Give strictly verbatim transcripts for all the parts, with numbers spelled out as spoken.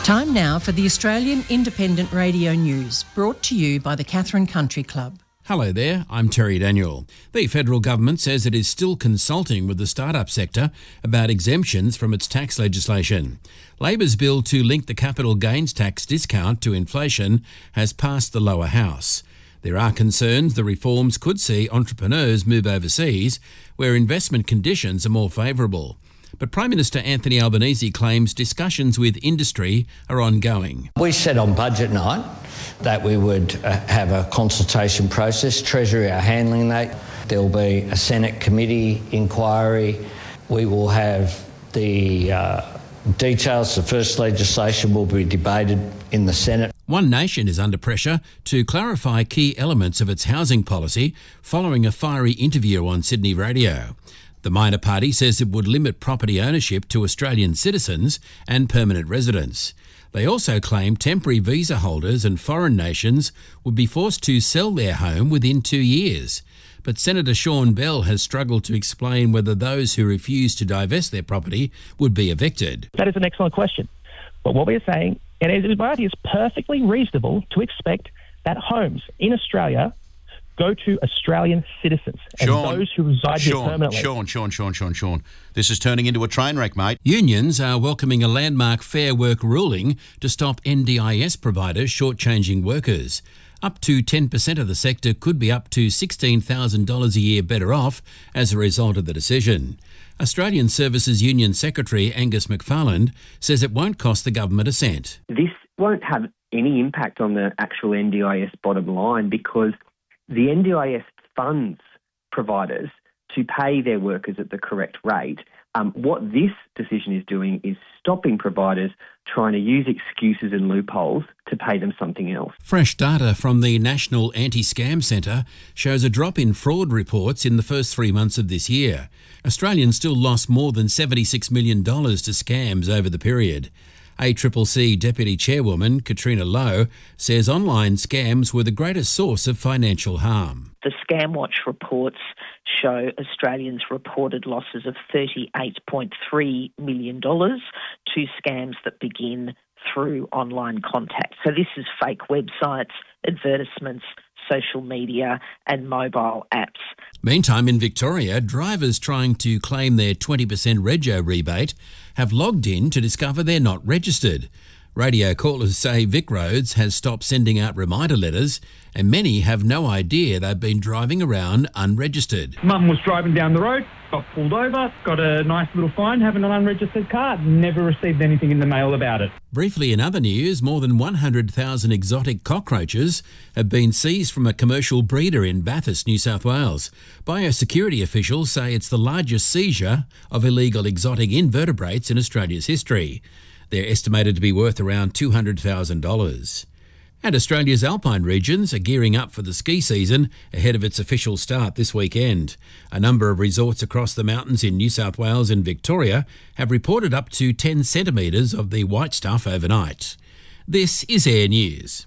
Time now for the Australian Independent Radio News, brought to you by the Katherine Country Club. Hello there, I'm Terry Daniel. The federal government says it is still consulting with the startup sector about exemptions from its tax legislation. Labor's bill to link the capital gains tax discount to inflation has passed the lower house. There are concerns the reforms could see entrepreneurs move overseas, where investment conditions are more favourable. But Prime Minister Anthony Albanese claims discussions with industry are ongoing. We said on budget night that we would uh, have a consultation process. Treasury are handling that. There will be a Senate committee inquiry. We will have the uh, details. The first legislation will be debated in the Senate. One Nation is under pressure to clarify key elements of its housing policy following a fiery interview on Sydney radio. The minor party says it would limit property ownership to Australian citizens and permanent residents. They also claim temporary visa holders and foreign nations would be forced to sell their home within two years. But Senator Sean Bell has struggled to explain whether those who refuse to divest their property would be evicted. That is an excellent question. But what we're saying, and it is perfectly reasonable to expect that homes in Australia go to Australian citizens and Sean, those who reside Sean, here permanently. Sean, Sean, Sean, Sean, Sean. This is turning into a train wreck, mate. Unions are welcoming a landmark Fair Work ruling to stop N D I S providers shortchanging workers. Up to ten percent of the sector could be up to sixteen thousand dollars a year better off as a result of the decision. Australian Services Union Secretary Angus McFarland says it won't cost the government a cent. This won't have any impact on the actual N D I S bottom line because the N D I S funds providers to pay their workers at the correct rate. Um, what this decision is doing is stopping providers trying to use excuses and loopholes to pay them something else. Fresh data from the National Anti-Scam Centre shows a drop in fraud reports in the first three months of this year. Australians still lost more than seventy-six million dollars to scams over the period. A C C C Deputy Chairwoman Katrina Lowe says online scams were the greatest source of financial harm. The Scamwatch reports show Australians reported losses of thirty-eight point three million dollars to scams that begin through online contact. So this is fake websites, advertisements, social media and mobile apps. Meantime, in Victoria, drivers trying to claim their twenty percent rego rebate have logged in to discover they're not registered. Radio callers say VicRoads has stopped sending out reminder letters and many have no idea they've been driving around unregistered. Mum was driving down the road, got pulled over, got a nice little fine having an unregistered car, never received anything in the mail about it. Briefly, in other news, more than one hundred thousand exotic cockroaches have been seized from a commercial breeder in Bathurst, New South Wales. Biosecurity officials say it's the largest seizure of illegal exotic invertebrates in Australia's history. They're estimated to be worth around two hundred thousand dollars. And Australia's alpine regions are gearing up for the ski season ahead of its official start this weekend. A number of resorts across the mountains in New South Wales and Victoria have reported up to ten centimetres of the white stuff overnight. This is Air News.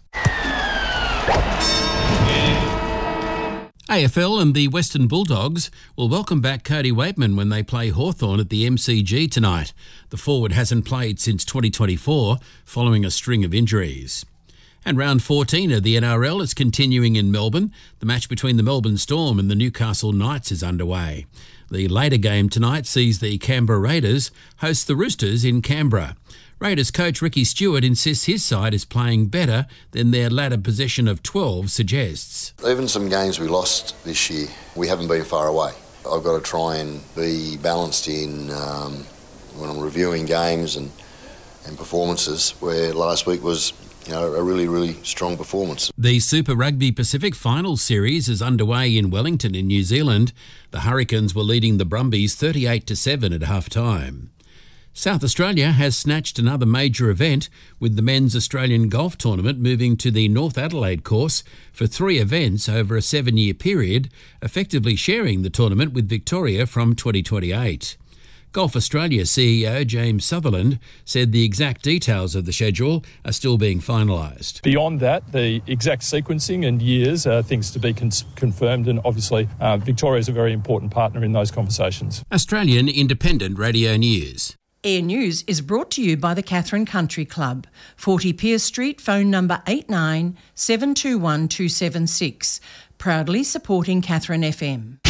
A F L and the Western Bulldogs will welcome back Cody Waitman when they play Hawthorn at the M C G tonight. The forward hasn't played since twenty twenty-four following a string of injuries. And round fourteen of the N R L is continuing in Melbourne. The match between the Melbourne Storm and the Newcastle Knights is underway. The later game tonight sees the Canberra Raiders host the Roosters in Canberra. Raiders coach Ricky Stewart insists his side is playing better than their latter possession of twelve suggests. Even some games we lost this year, we haven't been far away. I've got to try and be balanced in um, when I'm reviewing games and, and performances, where last week was you know, a really, really strong performance. The Super Rugby Pacific Finals Series is underway in Wellington in New Zealand. The Hurricanes were leading the Brumbies thirty-eight to seven at half-time. South Australia has snatched another major event, with the Men's Australian Golf Tournament moving to the North Adelaide course for three events over a seven-year period, effectively sharing the tournament with Victoria from twenty twenty-eight. Golf Australia C E O James Sutherland said the exact details of the schedule are still being finalised. Beyond that, the exact sequencing and years are things to be con- confirmed, and obviously uh, Victoria is a very important partner in those conversations. Australian Independent Radio News. Air News is brought to you by the Catherine Country Club, forty Pierce Street, phone number eight nine seven two one two seven six, proudly supporting Catherine F M.